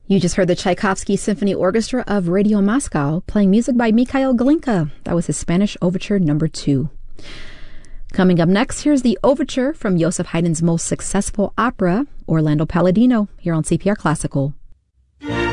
You just heard the Tchaikovsky Symphony Orchestra of Radio Moscow playing music by Mikhail Glinka. That was his Spanish Overture No. 2. Coming up next, here's the overture from Joseph Haydn's most successful opera, Orlando Palladino, here on CPR Classical.